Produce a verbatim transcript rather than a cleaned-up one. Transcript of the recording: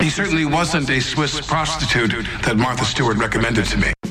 He certainly wasn't a Swiss prostitute that Martha Stewart recommended to me.